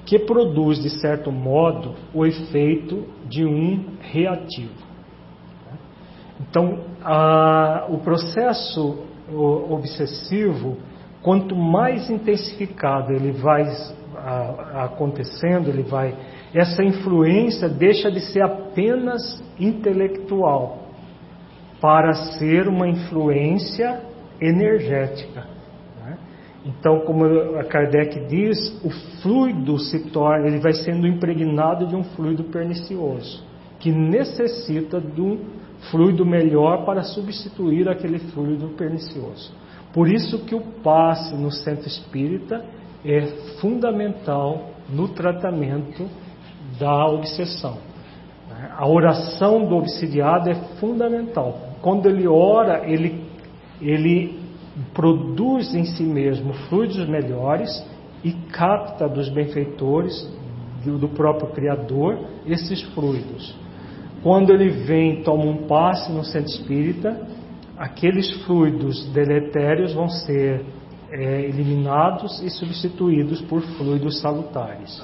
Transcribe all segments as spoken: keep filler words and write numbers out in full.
que produz, de certo modo, o efeito de um reativo. Então, a, o processo obsessivo, quanto mais intensificado ele vai a, a, acontecendo, ele vai, essa influência deixa de ser apenas intelectual para ser uma influência energética. Né? Então, como a Kardec diz, o fluido se torna, ele vai sendo impregnado de um fluido pernicioso, que necessita de um fluido melhor para substituir aquele fluido pernicioso. Por isso que o passe no centro espírita é fundamental no tratamento da obsessão. A oração do obsidiado é fundamental. Quando ele ora, ele, ele produz em si mesmo fluidos melhores e capta dos benfeitores, do, do próprio Criador, esses fluidos. Quando ele vem, toma um passe no centro espírita, aqueles fluidos deletérios vão ser é, eliminados e substituídos por fluidos salutares.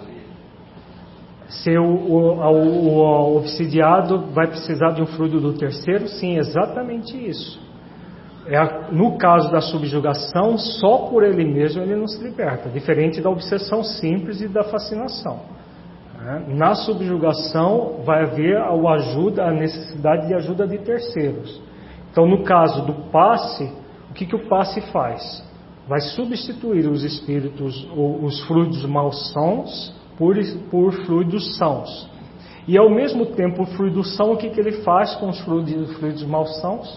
Se o, o, o, o obsidiado vai precisar de um fluido do terceiro, sim, exatamente isso. É, no caso da subjugação, só por ele mesmo ele não se liberta, diferente da obsessão simples e da fascinação. Na subjugação vai haver a, ajuda, a necessidade de ajuda de terceiros. Então, no caso do passe, o que, que o passe faz? Vai substituir os espíritos, os fluidos malsãos, por, por fluidos sãos. E ao mesmo tempo, o fluido são, o que, que ele faz com os fluidos, fluidos malsãos?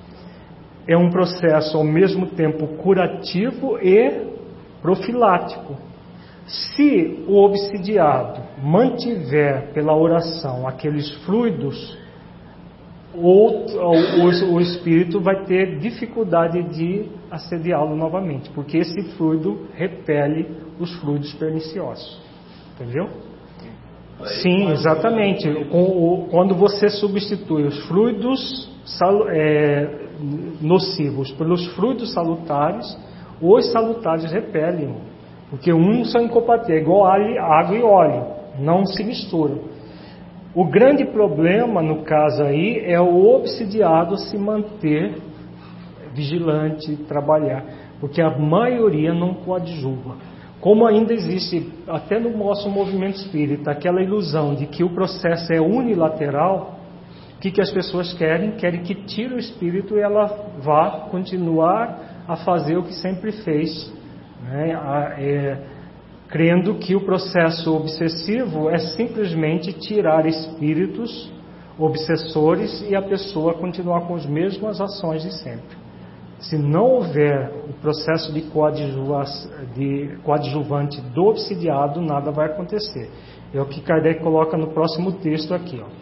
É um processo ao mesmo tempo curativo e profilático. Se o obsidiado mantiver pela oração aqueles fluidos, o, o, o espírito vai ter dificuldade de assediá-lo novamente, porque esse fluido repele os fluidos perniciosos. Entendeu? Sim, exatamente. Quando você substitui os fluidos é, nocivos pelos fluidos salutares, os salutares repelem. Porque uns são incompatíveis, é igual água e óleo, não se misturam. O grande problema, no caso aí, é o obsidiado se manter vigilante, trabalhar, porque a maioria não coadjuva. Como ainda existe, até no nosso movimento espírita, aquela ilusão de que o processo é unilateral, o que, que as pessoas querem? Querem que tire o espírito e ela vá continuar a fazer o que sempre fez. Né, é, crendo que o processo obsessivo é simplesmente tirar espíritos obsessores e a pessoa continuar com as mesmas ações de sempre. Se não houver o processo de, coadjuva, de coadjuvante do obsidiado, nada vai acontecer. É o que Kardec coloca no próximo texto aqui. Ó.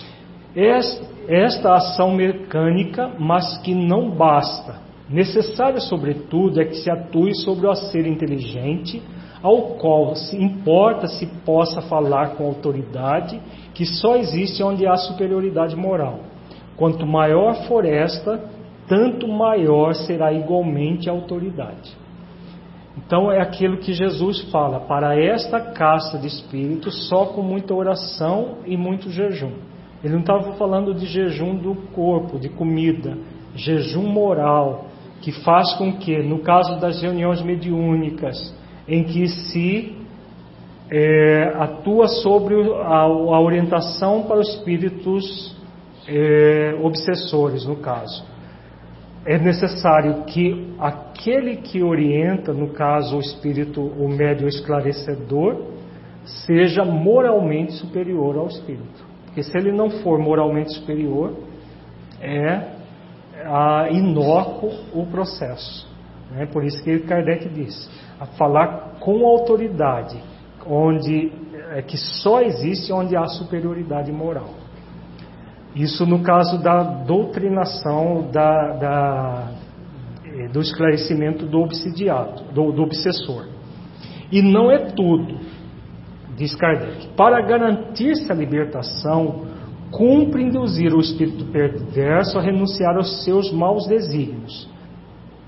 Esta ação mecânica, mas que não basta. Necessário, sobretudo, é que se atue sobre o ser inteligente, ao qual se importa se possa falar com autoridade, que só existe onde há superioridade moral. Quanto maior for esta, tanto maior será igualmente a autoridade. Então é aquilo que Jesus fala, para esta casta de espíritos, só com muita oração e muito jejum. Ele não estava falando de jejum do corpo, de comida, jejum moral, que faz com que, no caso das reuniões mediúnicas, em que se é, atua sobre a, a orientação para os espíritos é, obsessores, no caso, é necessário que aquele que orienta, no caso o espírito, o médium esclarecedor, seja moralmente superior ao espírito. Porque se ele não for moralmente superior, é a inócuo o processo. Né? Por isso que Kardec diz, a falar com autoridade, onde é que só existe onde há superioridade moral. Isso no caso da doutrinação, da, da, do esclarecimento do obsidiado, do, do obsessor. E não é tudo, diz Kardec. Para garantir-se a libertação, cumpre induzir o espírito perverso a renunciar aos seus maus desígnios.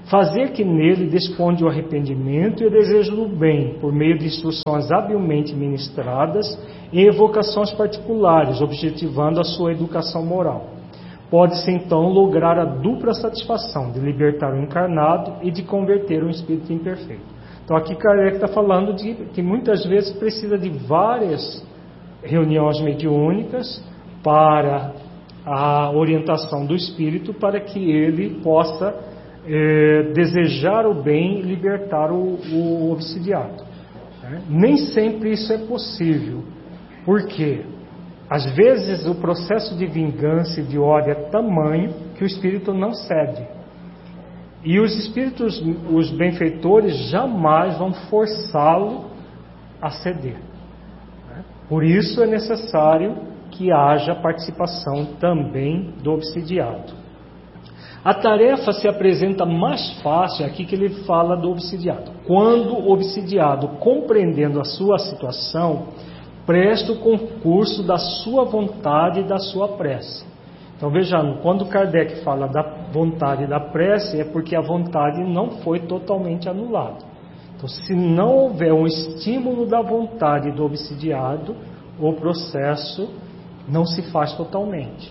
fazer que nele desponde o arrependimento e o desejo do bem, por meio de instruções habilmente ministradas e evocações particulares, objetivando a sua educação moral. Pode-se então lograr a dupla satisfação de libertar o encarnado e de converter o espírito imperfeito. Então aqui Kardec está falando de que muitas vezes precisa de várias reuniões mediúnicas para a orientação do espírito, para que ele possa É, desejar o bem e libertar o, o obsidiado. Né? Nem sempre isso é possível, porque às vezes o processo de vingança e de ódio é tamanho que o espírito não cede. E os espíritos, os benfeitores, jamais vão forçá-lo a ceder. Né? Por isso é necessário que haja participação também do obsidiado. A tarefa se apresenta mais fácil, aqui que ele fala do obsidiado. Quando o obsidiado, compreendendo a sua situação, presta o concurso da sua vontade e da sua prece. Então vejamos, quando Kardec fala da vontade e da prece, é porque a vontade não foi totalmente anulada. Então, se não houver um estímulo da vontade do obsidiado, o processo não se faz totalmente.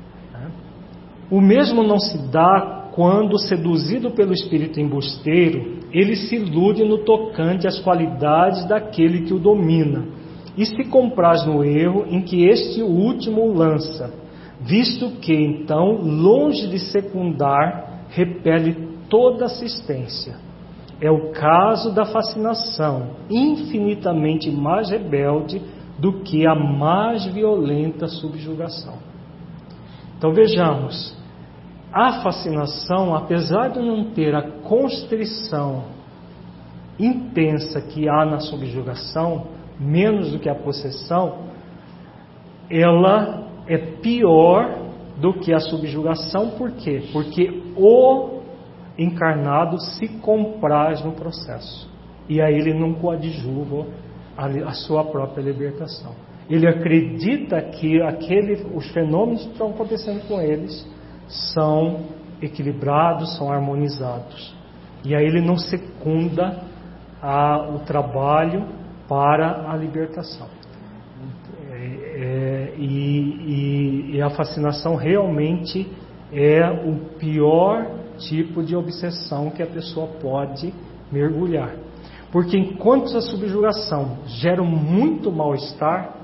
O mesmo não se dá quando, seduzido pelo espírito embusteiro, ele se ilude no tocante às qualidades daquele que o domina, e se compraz no erro em que este último o lança, visto que, então, longe de secundar, repele toda assistência. É o caso da fascinação, infinitamente mais rebelde do que a mais violenta subjugação. Então vejamos, a fascinação, apesar de não ter a constrição intensa que há na subjugação, menos do que a possessão, ela é pior do que a subjugação. Por quê? Porque o encarnado se compraz no processo, e aí ele não coadjuva a sua própria libertação. Ele acredita que aquele, os fenômenos que estão acontecendo com eles são equilibrados, são harmonizados. E aí ele não secunda a, o trabalho para a libertação. É, é, e, e, e a fascinação realmente é o pior tipo de obsessão que a pessoa pode mergulhar. Porque enquanto a subjugação gera muito mal-estar,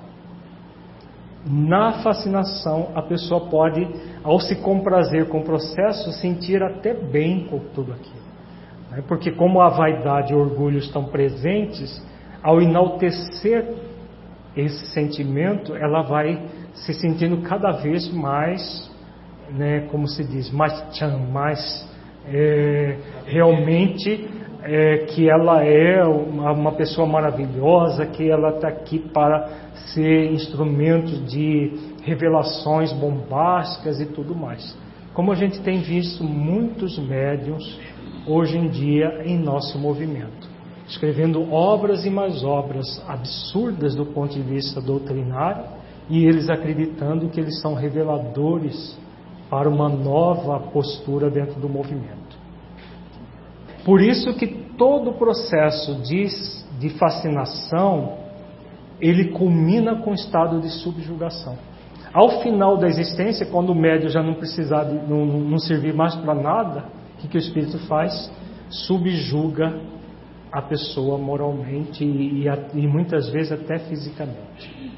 na fascinação a pessoa pode, ao se comprazer com o processo, sentir até bem com tudo aquilo. Porque como a vaidade e o orgulho estão presentes, ao enaltecer esse sentimento, ela vai se sentindo cada vez mais, né, como se diz, mais tchan, mais é, realmente é, que ela é uma, uma pessoa maravilhosa, que ela está aqui para ser instrumento de revelações bombásticas e tudo mais. Como a gente tem visto muitos médiuns hoje em dia em nosso movimento, escrevendo obras e mais obras absurdas do ponto de vista doutrinário, e eles acreditando que eles são reveladores para uma nova postura dentro do movimento. Por isso que todo o processo de, de fascinação, ele culmina com o estado de subjugação. Ao final da existência, quando o médium já não precisar, de, não, não servir mais para nada, o que, que o espírito faz? Subjuga a pessoa moralmente e, e, e muitas vezes até fisicamente.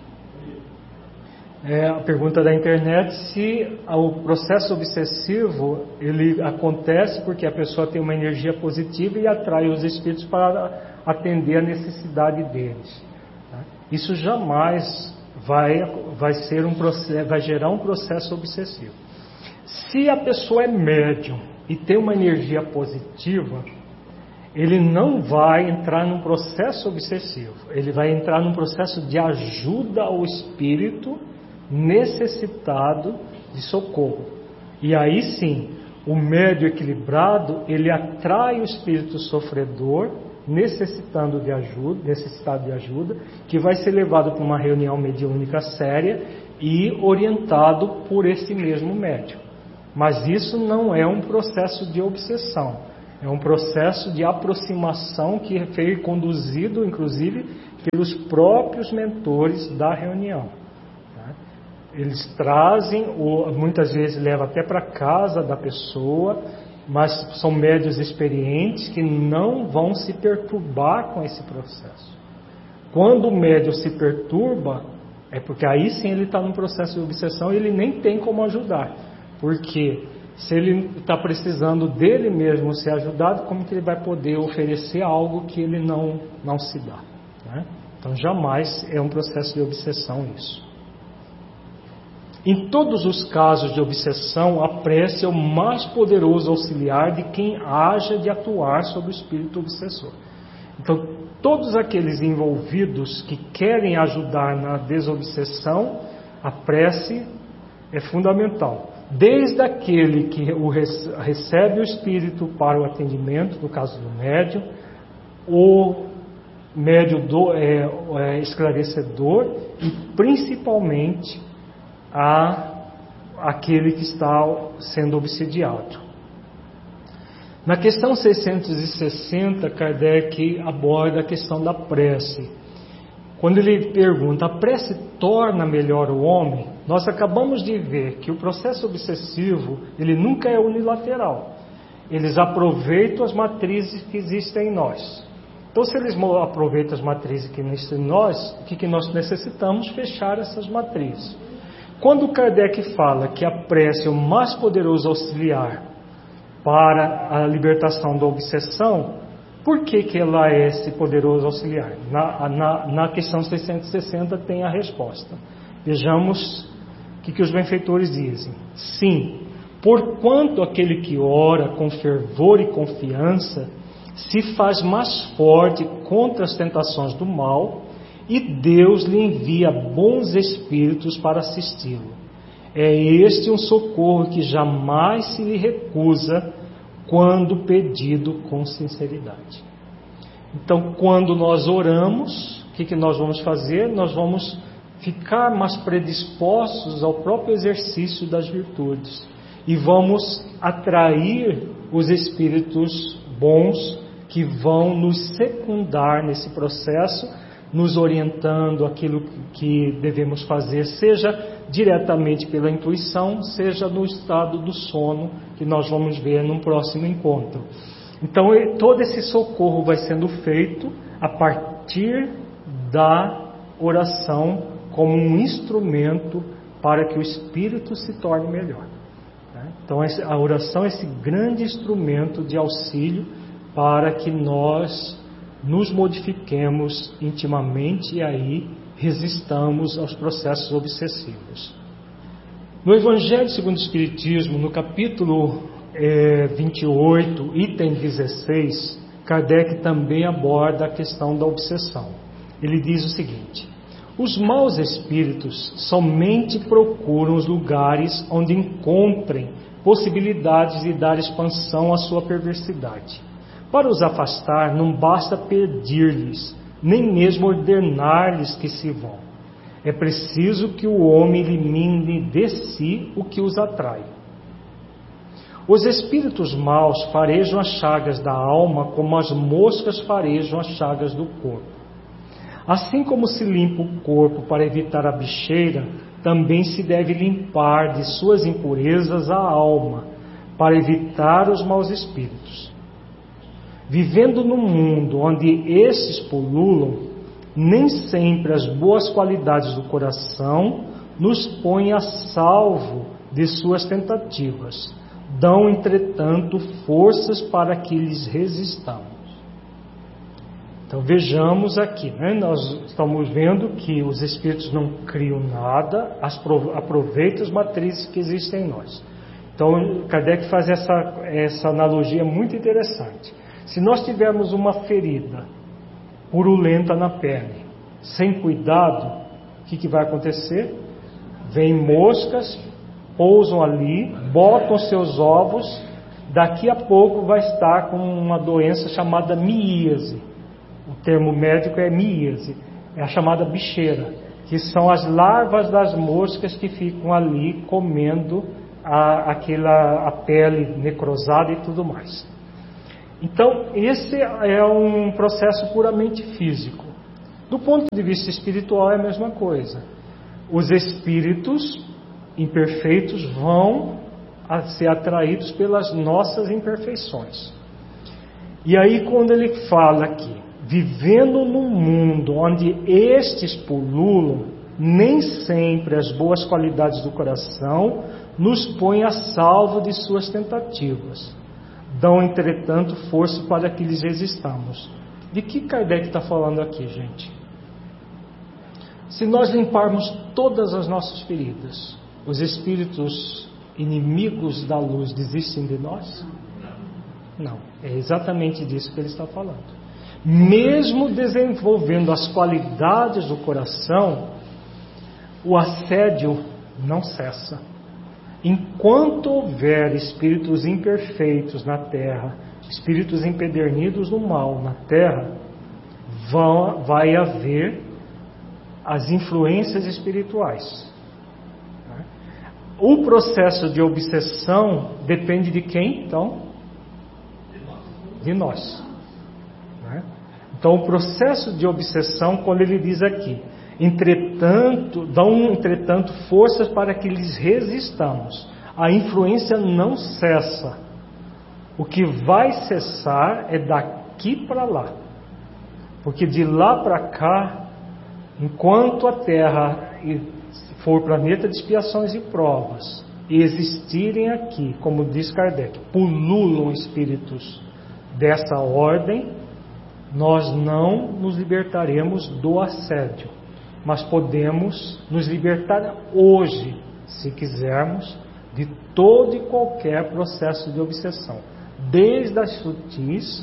É a pergunta da internet: se o processo obsessivo ele acontece porque a pessoa tem uma energia positiva e atrai os espíritos para atender a necessidade deles. Isso jamais vai, vai, ser um processo, vai gerar um processo obsessivo. Se a pessoa é médium e tem uma energia positiva, ele não vai entrar num processo obsessivo. Ele vai entrar num processo de ajuda ao espírito necessitado de socorro. E aí sim, o médium equilibrado, ele atrai o espírito sofredor, necessitando de ajuda, necessitado de ajuda, que vai ser levado para uma reunião mediúnica séria e orientado por esse mesmo médium. Mas isso não é um processo de obsessão. É um processo de aproximação que foi conduzido, inclusive, pelos próprios mentores da reunião. Eles trazem, ou muitas vezes levam até para casa da pessoa, mas são médiuns experientes que não vão se perturbar com esse processo. Quando o médium se perturba, é porque aí sim ele está num processo de obsessão e ele nem tem como ajudar. Porque se ele está precisando dele mesmo ser ajudado, como que ele vai poder oferecer algo que ele não, não se dá? Né? Então jamais é um processo de obsessão isso. Em todos os casos de obsessão, a prece é o mais poderoso auxiliar de quem haja de atuar sobre o espírito obsessor. Então, todos aqueles envolvidos que querem ajudar na desobsessão, a prece é fundamental. Desde aquele que o recebe o espírito para o atendimento, no caso do médium, o médium do, é, é, esclarecedor e principalmente a aquele que está sendo obsidiado. Na questão seiscentos e sessenta, Kardec aborda a questão da prece. Quando ele pergunta, a prece torna melhor o homem? Nós acabamos de ver que o processo obsessivo, ele nunca é unilateral. Eles aproveitam as matrizes que existem em nós. Então, se eles aproveitam as matrizes que existem em nós, o que, que nós necessitamos? Fechar essas matrizes. Quando Kardec fala que a prece é o mais poderoso auxiliar para a libertação da obsessão, por que, que ela é esse poderoso auxiliar? Na, na, na questão seiscentos e sessenta tem a resposta. Vejamos o que, que os benfeitores dizem. Sim, porquanto aquele que ora com fervor e confiança se faz mais forte contra as tentações do mal, e Deus lhe envia bons espíritos para assisti-lo. É este um socorro que jamais se lhe recusa quando pedido com sinceridade. Então, quando nós oramos, o que, que nós vamos fazer? Nós vamos ficar mais predispostos ao próprio exercício das virtudes e vamos atrair os espíritos bons que vão nos secundar nesse processo, nos orientando aquilo que devemos fazer, seja diretamente pela intuição, seja no estado do sono, que nós vamos ver num próximo encontro. Então, todo esse socorro vai sendo feito a partir da oração como um instrumento para que o espírito se torne melhor. Então, a oração é esse grande instrumento de auxílio para que nós nos modifiquemos intimamente e aí resistamos aos processos obsessivos. No Evangelho segundo o Espiritismo, no capítulo é, vinte e oito, item dezesseis, Kardec também aborda a questão da obsessão. Ele diz o seguinte: os maus espíritos somente procuram os lugares onde encontrem possibilidades de dar expansão à sua perversidade. Para os afastar, não basta pedir-lhes, nem mesmo ordenar-lhes que se vão. É preciso que o homem elimine de si o que os atrai. Os espíritos maus farejam as chagas da alma como as moscas farejam as chagas do corpo. Assim como se limpa o corpo para evitar a bicheira, também se deve limpar de suas impurezas a alma, para evitar os maus espíritos. Vivendo num mundo onde esses pululam, nem sempre as boas qualidades do coração nos põem a salvo de suas tentativas. Dão, entretanto, forças para que lhes resistamos. Então vejamos aqui, né? Nós estamos vendo que os espíritos não criam nada, aproveitam as matrizes que existem em nós. Então Kardec faz essa, essa analogia muito interessante. Se nós tivermos uma ferida purulenta na pele, sem cuidado, o que, que vai acontecer? Vêm moscas, pousam ali, botam seus ovos, daqui a pouco vai estar com uma doença chamada miíase. O termo médico é miíase, é a chamada bicheira, que são as larvas das moscas que ficam ali comendo a, aquela, a pele necrosada e tudo mais. Então, esse é um processo puramente físico. Do ponto de vista espiritual é a mesma coisa. Os espíritos imperfeitos vão a ser atraídos pelas nossas imperfeições. E aí quando ele fala aqui, vivendo num mundo onde estes pululam, nem sempre as boas qualidades do coração nos põem a salvo de suas tentativas. Dão, entretanto, força para que lhes resistamos. De que Kardec está falando aqui, gente? Se nós limparmos todas as nossas feridas, os espíritos inimigos da luz desistem de nós? Não, é exatamente disso que ele está falando. Mesmo desenvolvendo as qualidades do coração, o assédio não cessa. Enquanto houver espíritos imperfeitos na terra, espíritos empedernidos no mal na terra, vão, vai haver as influências espirituais. O processo de obsessão depende de quem, então? De nós. Então, o processo de obsessão, quando ele diz aqui, entretanto, dão, entretanto, forças para que lhes resistamos. A influência não cessa. O que vai cessar é daqui para lá. Porque de lá para cá, enquanto a Terra for planeta de expiações e provas, e existirem aqui, como diz Kardec, pululam espíritos dessa ordem, nós não nos libertaremos do assédio, mas podemos nos libertar hoje, se quisermos, de todo e qualquer processo de obsessão, desde as sutis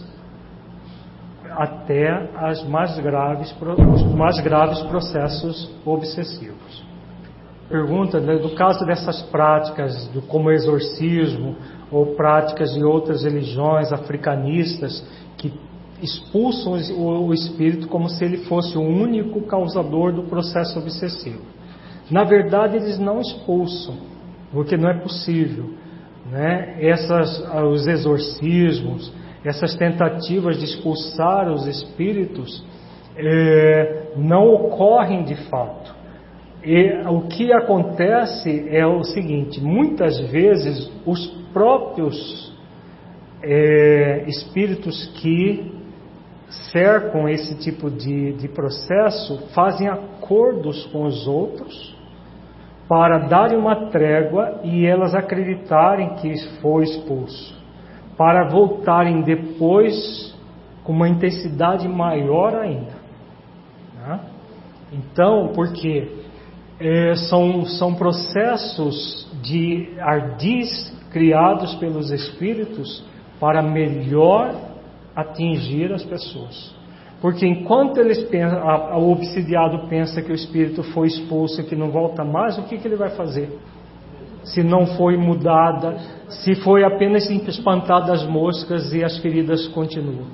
até as mais graves, os mais graves processos obsessivos. Pergunta, no caso dessas práticas, como exorcismo, ou práticas de outras religiões africanistas, que expulsam o espírito como se ele fosse o único causador do processo obsessivo. Na verdade, eles não expulsam, porque não é possível, né? Essas, os exorcismos, essas tentativas de expulsar os espíritos é, não ocorrem de fato. E o que acontece é o seguinte: muitas vezes os próprios é, espíritos que cercam esse tipo de, de processo fazem acordos com os outros para darem uma trégua e elas acreditarem que foi expulso, para voltarem depois com uma intensidade maior ainda, né? Então, porque é, são, são processos de ardis criados pelos espíritos para melhor atingir as pessoas. Porque enquanto eles pensam, a, a, o obsidiado pensa que o espírito foi expulso e que não volta mais, o que, que ele vai fazer? Se não foi mudada, se foi apenas espantada as moscas e as feridas continuam.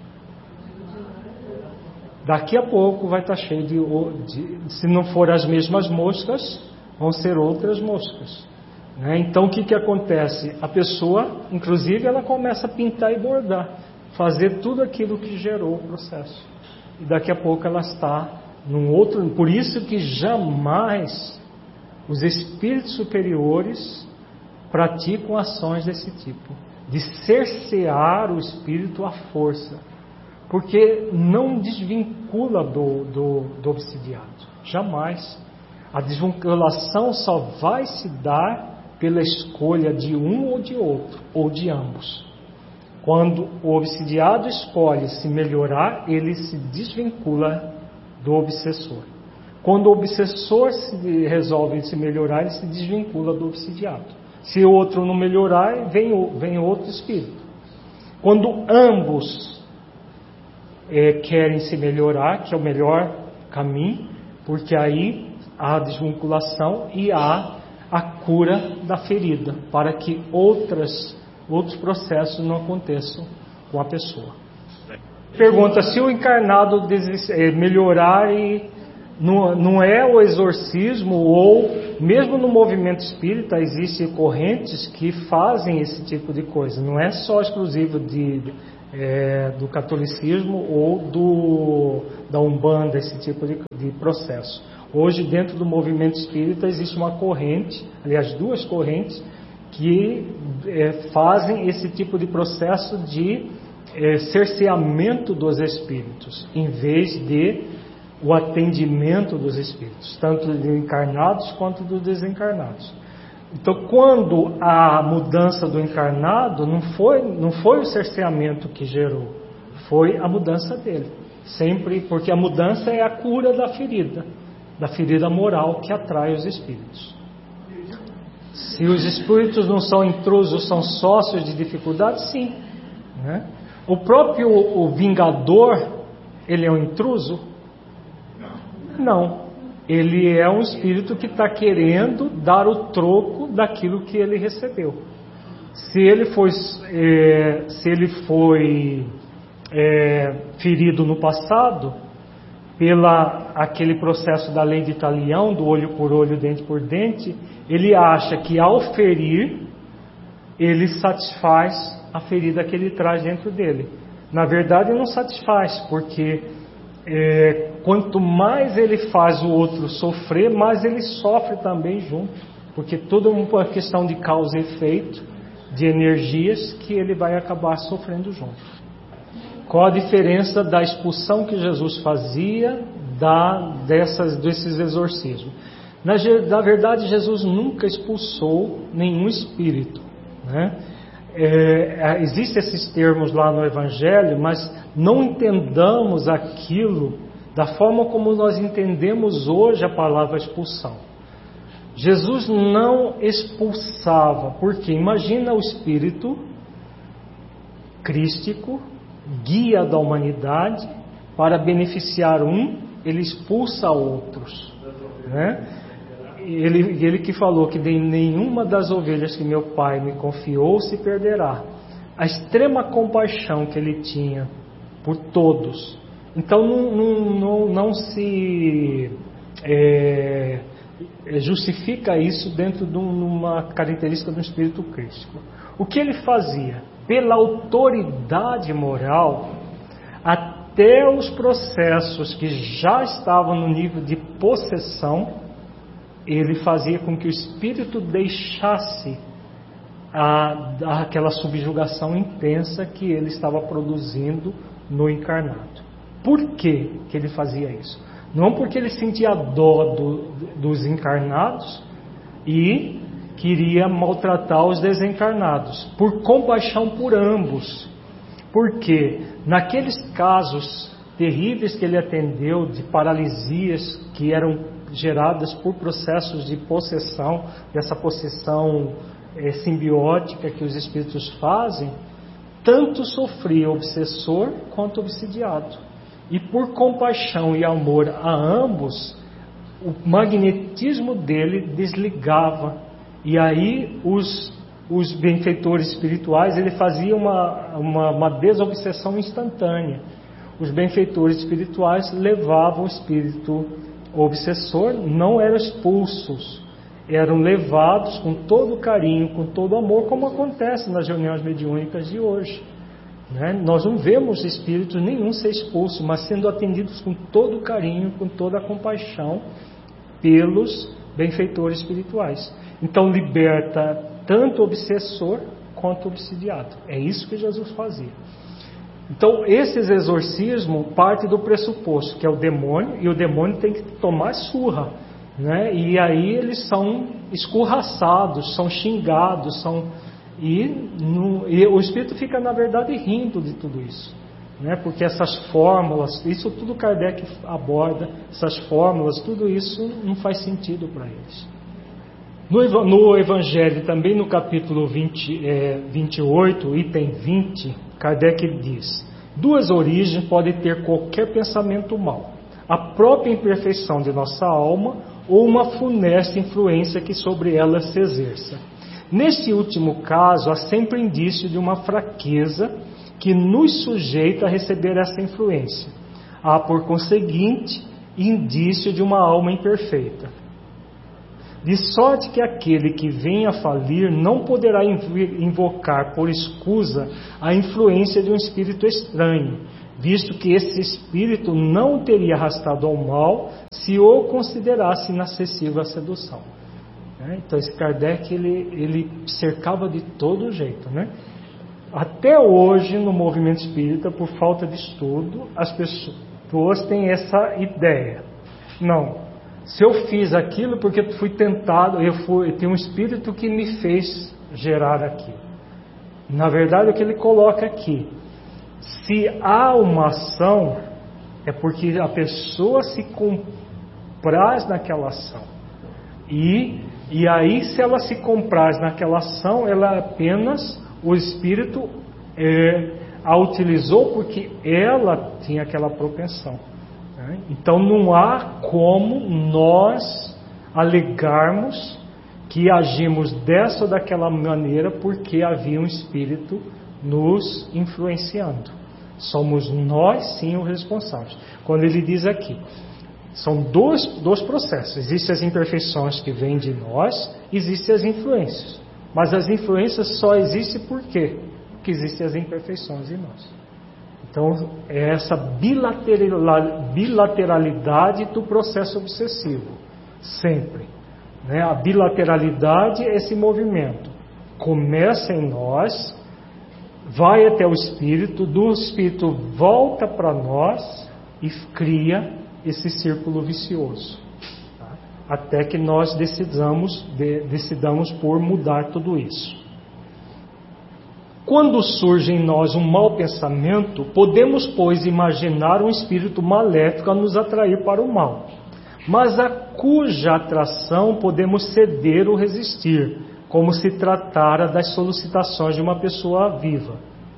Daqui a pouco vai estar cheio de, de se não for as mesmas moscas, vão ser outras moscas, né? Então o que, que acontece? A pessoa, inclusive, ela começa a pintar e bordar, fazer tudo aquilo que gerou o processo. E daqui a pouco ela está num outro... Por isso que jamais os espíritos superiores praticam ações desse tipo, de cercear o espírito à força, porque não desvincula do, do, do obsidiado. Jamais. A desvinculação só vai se dar pela escolha de um ou de outro, ou de ambos. Quando o obsidiado escolhe se melhorar, ele se desvincula do obsessor. Quando o obsessor se resolve se melhorar, ele se desvincula do obsidiado. Se o outro não melhorar, vem, vem outro espírito. Quando ambos é, querem se melhorar, que é o melhor caminho, porque aí há a desvinculação e há a cura da ferida, para que outras outros processos não aconteçam com a pessoa. Pergunta: se o encarnado melhorar, e não, não é o exorcismo, ou mesmo no movimento espírita existem correntes que fazem esse tipo de coisa, não é só exclusivo de, é, do catolicismo ou do, da Umbanda, esse tipo de, de processo. Hoje, dentro do movimento espírita, existe uma corrente, aliás, duas correntes, que é, fazem esse tipo de processo de é, cerceamento dos espíritos, em vez de o atendimento dos espíritos, tanto dos encarnados quanto dos desencarnados. Então, quando a mudança do encarnado, não foi, não foi o cerceamento que gerou, foi a mudança dele. Sempre, porque a mudança é a cura da ferida, da ferida moral que atrai os espíritos. Se os espíritos não são intrusos, são sócios de dificuldade, sim. Né? O próprio o vingador, ele é um intruso? Não. Ele é um espírito que está querendo dar o troco daquilo que ele recebeu. Se ele foi, é, se ele foi é, ferido no passado, pela aquele processo da lei de Talião, do olho por olho, dente por dente, ele acha que ao ferir, ele satisfaz a ferida que ele traz dentro dele. Na verdade, não satisfaz, porque é, quanto mais ele faz o outro sofrer, mais ele sofre também junto, porque tudo é uma questão de causa e efeito, de energias, que ele vai acabar sofrendo junto. Qual a diferença da expulsão que Jesus fazia da, dessas, desses exorcismos? Na, na verdade, Jesus nunca expulsou nenhum espírito, né? É, existem esses termos lá no Evangelho, mas não entendamos aquilo da forma como nós entendemos hoje a palavra expulsão. Jesus não expulsava, porque imagina o espírito crístico, guia da humanidade, para beneficiar um, ele expulsa outros, né? Ele, ele que falou que de nenhuma das ovelhas que meu pai me confiou se perderá. A extrema compaixão que ele tinha por todos. Então não, não, não, não se é, justifica isso dentro de uma característica do espírito crístico. O que ele fazia? Pela autoridade moral, até os processos que já estavam no nível de possessão, ele fazia com que o espírito deixasse a, a, aquela subjugação intensa que ele estava produzindo no encarnado. Por que que ele fazia isso? Não porque ele sentia dó do, dos encarnados e queria maltratar os desencarnados, por compaixão por ambos. Porque naqueles casos terríveis que ele atendeu, de paralisias que eram geradas por processos de possessão, dessa possessão é, simbiótica que os espíritos fazem, tanto sofria o obsessor quanto o obsidiado. E por compaixão e amor a ambos, o magnetismo dele desligava. E aí os, os benfeitores espirituais, ele fazia uma, uma, uma desobsessão instantânea. Os benfeitores espirituais levavam o espírito obsessor, não eram expulsos, eram levados com todo carinho, com todo amor, como acontece nas reuniões mediúnicas de hoje, né? Nós não vemos espíritos nenhum ser expulso, mas sendo atendidos com todo carinho, com toda a compaixão pelos benfeitores espirituais. Então liberta tanto o obsessor quanto o obsidiado. É isso que Jesus fazia. Então, esses exorcismos parte do pressuposto que é o demônio, e o demônio tem que tomar surra, né? E aí eles são escorraçados, são xingados, são e, no, e o espírito fica, na verdade, rindo de tudo isso, né? Porque essas fórmulas, isso tudo Kardec aborda, essas fórmulas, tudo isso não faz sentido para eles. No, no Evangelho, também no capítulo vinte, é, vinte e oito, item vinte, Kardec diz: duas origens podem ter qualquer pensamento mau: a própria imperfeição de nossa alma ou uma funesta influência que sobre ela se exerça. Neste último caso, há sempre indício de uma fraqueza que nos sujeita a receber essa influência. Há, por conseguinte, indício de uma alma imperfeita. de sorte que aquele que vem a falir não poderá invocar por escusa a influência de um espírito estranho, visto que esse espírito não o teria arrastado ao mal se o considerasse inacessível à sedução. Então esse Kardec ele, ele cercava de todo jeito, né? Até hoje no movimento espírita, por falta de estudo, as pessoas têm essa ideia. Não, se eu fiz aquilo porque fui tentado, eu, fui, eu tenho um espírito que me fez gerar aquilo. Na verdade, o que ele coloca aqui, se há uma ação, é porque a pessoa se compraz naquela ação. E, e aí, se ela se compraz naquela ação, ela apenas, o espírito é, a utilizou porque ela tinha aquela propensão. Né? Então não há como nós alegarmos que agimos dessa ou daquela maneira porque havia um espírito nos influenciando. Somos nós sim os responsáveis. Quando ele diz aqui, são dois, dois processos. Existem as imperfeições que vêm de nós, existem as influências. Mas as influências só existem por quê? Porque existem as imperfeições em nós. Então, é essa bilateralidade do processo obsessivo. Sempre. Né? A bilateralidade é esse movimento. Começa em nós, vai até o espírito, do espírito volta para nós e cria esse círculo vicioso. Até que nós decidamos, de, decidamos por mudar tudo isso. Quando surge em nós um mau pensamento, podemos, pois, imaginar um espírito maléfico a nos atrair para o mal, mas a cuja atração podemos ceder ou resistir, como se tratara das solicitações de uma pessoa viva.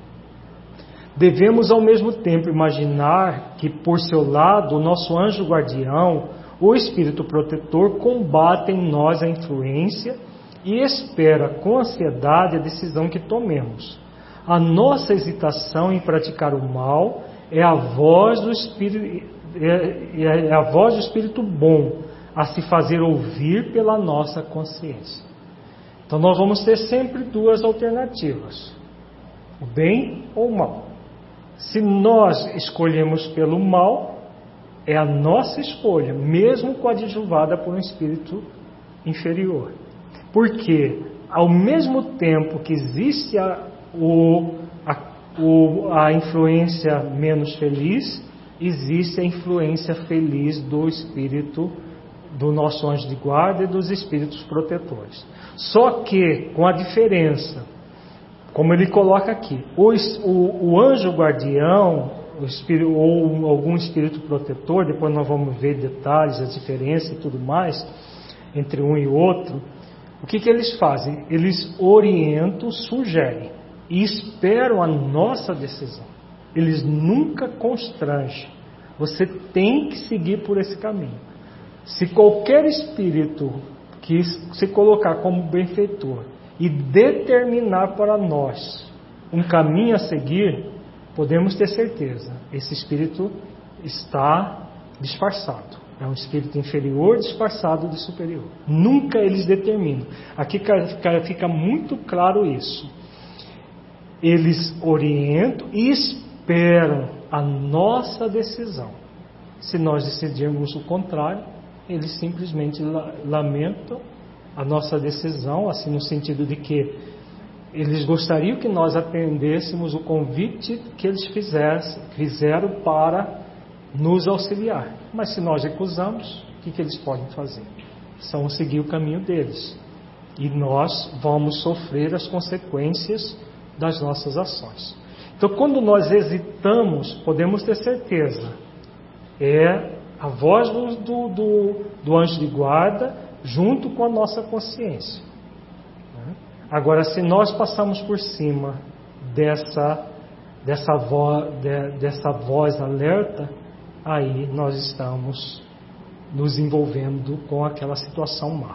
Devemos, ao mesmo tempo, imaginar que, por seu lado, o nosso anjo guardião, o espírito protetor, combate em nós a influência e espera com ansiedade a decisão que tomemos. A nossa hesitação em praticar o mal é a voz do espírito, é, é a voz do espírito bom a se fazer ouvir pela nossa consciência. Então nós vamos ter sempre duas alternativas: o bem ou o mal. Se nós escolhemos pelo mal, é a nossa escolha, mesmo coadjuvada por um espírito inferior. Porque, ao mesmo tempo que existe a, o, a, o, a influência menos feliz, existe a influência feliz do espírito, do nosso anjo de guarda e dos espíritos protetores. Só que, com a diferença, como ele coloca aqui, o, o, o anjo guardião, o espírito, ou algum espírito protetor, depois nós vamos ver detalhes, a diferença e tudo mais, entre um e outro. O que, que eles fazem? Eles orientam, sugerem e esperam a nossa decisão. Eles nunca constrangem. Você tem que seguir por esse caminho. Se qualquer espírito que se colocar como benfeitor e determinar para nós um caminho a seguir, podemos ter certeza, esse espírito está disfarçado. É um espírito inferior disfarçado de superior. Nunca eles determinam. Aqui fica muito claro isso. Eles orientam e esperam a nossa decisão. Se nós decidirmos o contrário, eles simplesmente lamentam a nossa decisão, assim no sentido de que eles gostariam que nós atendêssemos o convite que eles fizessem, fizeram para nos auxiliar. Mas se nós recusamos, o que, que eles podem fazer? São seguir o caminho deles. E nós vamos sofrer as consequências das nossas ações. Então, quando nós hesitamos, podemos ter certeza, é a voz do, do, do, do anjo de guarda junto com a nossa consciência. Agora, se nós passamos por cima dessa, dessa, voz, de, dessa voz alerta, aí nós estamos nos envolvendo com aquela situação má.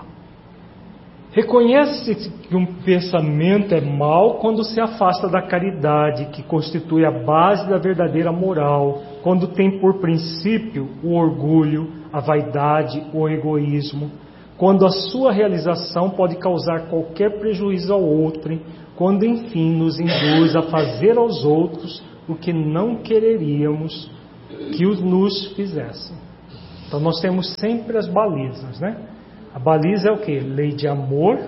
Reconhece-se que um pensamento é mau quando se afasta da caridade, que constitui a base da verdadeira moral, quando tem por princípio o orgulho, a vaidade, o egoísmo, quando a sua realização pode causar qualquer prejuízo ao outro, quando enfim nos induz a fazer aos outros o que não quereríamos que os nos fizessem. Então nós temos sempre as balizas, né? A baliza é o quê? Lei de amor,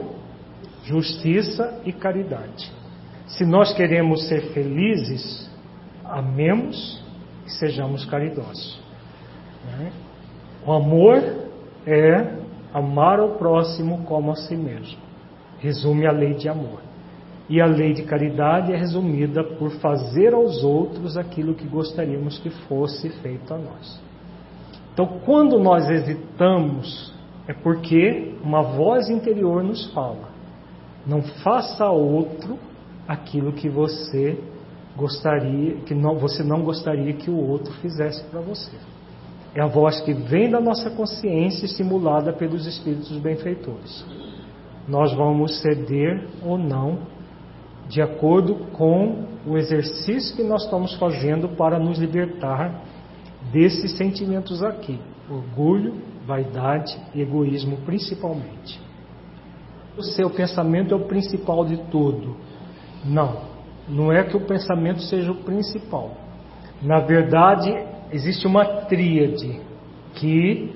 justiça e caridade. Se nós queremos ser felizes, amemos e sejamos caridosos. Né? O amor é amar ao próximo como a si mesmo. Resume a lei de amor. E a lei de caridade é resumida por fazer aos outros aquilo que gostaríamos que fosse feito a nós. Então, quando nós hesitamos, é porque uma voz interior nos fala: não faça a outro aquilo que você gostaria, que não, você não gostaria que o outro fizesse para você. É a voz que vem da nossa consciência, estimulada pelos espíritos benfeitores. Nós vamos ceder ou não, de acordo com o exercício que nós estamos fazendo para nos libertar desses sentimentos aqui: orgulho, vaidade e egoísmo principalmente. O seu pensamento é o principal de tudo. Não, não é que o pensamento seja o principal. Na verdade, existe uma tríade que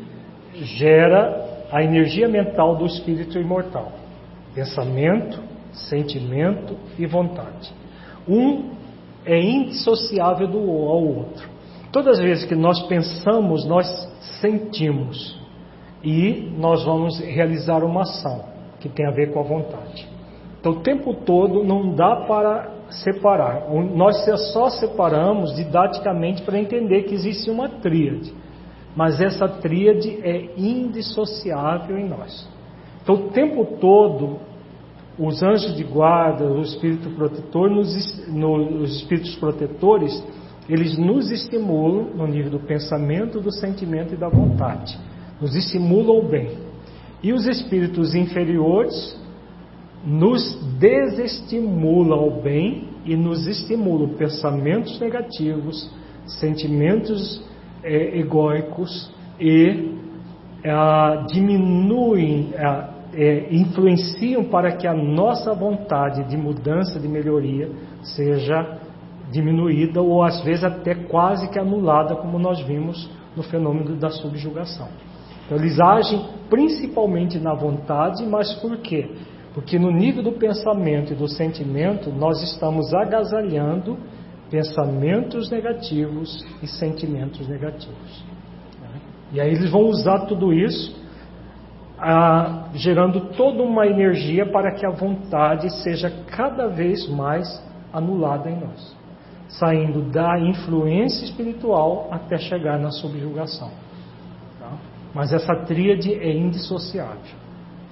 gera a energia mental do espírito imortal: pensamento, sentimento e vontade. Um é indissociável do ao outro. Todas as vezes que nós pensamos, nós sentimos, e nós vamos realizar uma ação que tem a ver com a vontade. Então, o tempo todo não dá para separar. Nós só separamos didaticamente para entender que existe uma tríade, mas essa tríade é indissociável em nós. Então, o tempo todo, os anjos de guarda, o espírito protetor, nos, no, os espíritos protetores, eles nos estimulam no nível do pensamento, do sentimento e da vontade. Nos estimulam o bem. E os espíritos inferiores nos desestimulam ao bem e nos estimulam pensamentos negativos, sentimentos é, egóicos e é, diminuem, é, é, influenciam para que a nossa vontade de mudança, de melhoria, seja diminuída ou às vezes até quase que anulada, como nós vimos no fenômeno da subjugação. Então, eles agem principalmente na vontade, mas por quê? Porque no nível do pensamento e do sentimento, nós estamos agasalhando pensamentos negativos e sentimentos negativos. E aí eles vão usar tudo isso, ah, gerando toda uma energia para que a vontade seja cada vez mais anulada em nós, saindo da influência espiritual até chegar na subjugação. Tá? Mas essa tríade é indissociável.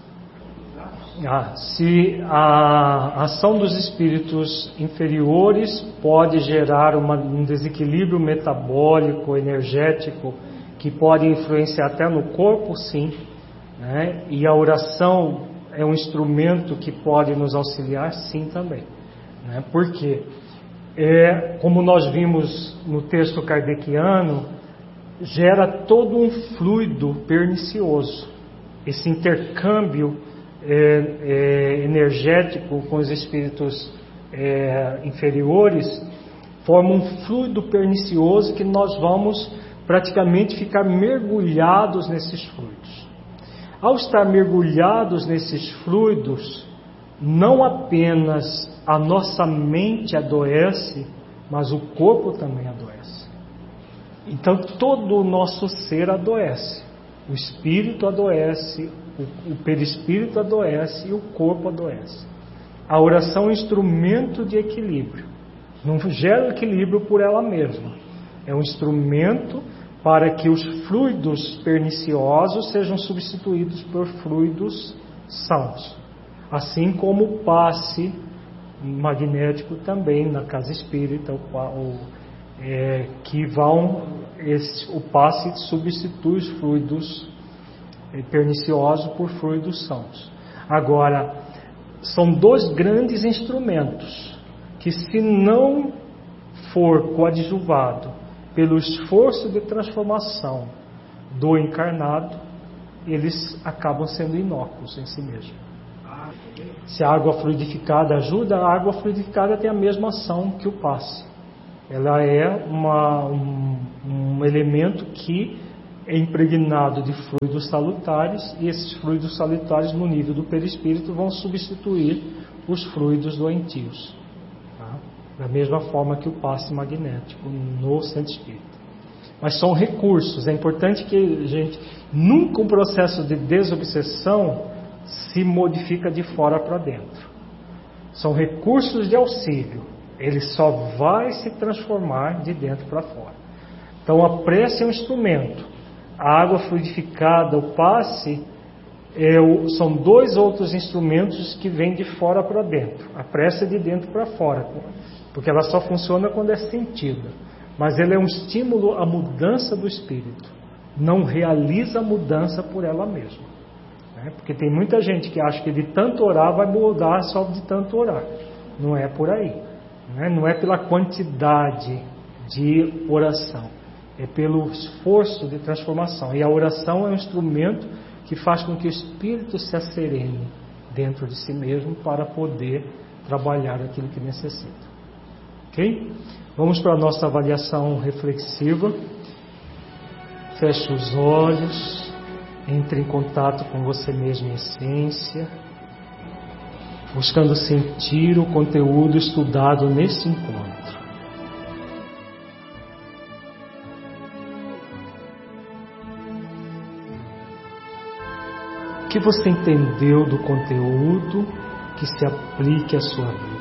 Ah, se a ação dos espíritos inferiores pode gerar uma, um desequilíbrio metabólico, energético, que pode influenciar até no corpo, sim, né? E a oração é um instrumento que pode nos auxiliar, sim, também. Né? Por quê? É, como nós vimos no texto kardeciano, gera todo um fluido pernicioso. Esse intercâmbio é, é, energético com os espíritos é, inferiores forma um fluido pernicioso que nós vamos praticamente ficar mergulhados nesses fluidos. Ao estar mergulhados nesses fluidos, não apenas a nossa mente adoece, mas o corpo também adoece. Então todo o nosso ser adoece. O espírito adoece, o, o perispírito adoece e o corpo adoece. A oração é um instrumento de equilíbrio. Não gera equilíbrio por ela mesma. É um instrumento para que os fluidos perniciosos sejam substituídos por fluidos sãos. Assim como o passe magnético também na casa espírita, o, o, é, que vão, esse, o passe substitui os fluidos é, perniciosos por fluidos sãos. Agora, são dois grandes instrumentos que, se não for coadjuvado pelo esforço de transformação do encarnado, eles acabam sendo inócuos em si mesmo. Se a água fluidificada ajuda, a água fluidificada tem a mesma ação que o passe. Ela é uma, um, um elemento que é impregnado de fluidos salutares, e esses fluidos salutares no nível do perispírito vão substituir os fluidos doentios, tá? Da mesma forma que o passe magnético no centro espírita. Mas são recursos. É importante que a gente, nunca um processo de desobsessão se modifica de fora para dentro. São recursos de auxílio. Ele só vai se transformar de dentro para fora. Então a prece é um instrumento. A água fluidificada, o passe, é o, são dois outros instrumentos que vêm de fora para dentro. A prece é de dentro para fora, porque ela só funciona quando é sentida. Mas ela é um estímulo à mudança do espírito. Não realiza a mudança por ela mesma. Né? Porque tem muita gente que acha que de tanto orar vai mudar só de tanto orar. Não é por aí. Né? Não é pela quantidade de oração. É pelo esforço de transformação. E a oração é um instrumento que faz com que o espírito se asserene dentro de si mesmo para poder trabalhar aquilo que necessita. Ok? Vamos para a nossa avaliação reflexiva. Feche os olhos, entre em contato com você mesmo em essência, buscando sentir o conteúdo estudado nesse encontro. O que você entendeu do conteúdo que se aplique à sua vida?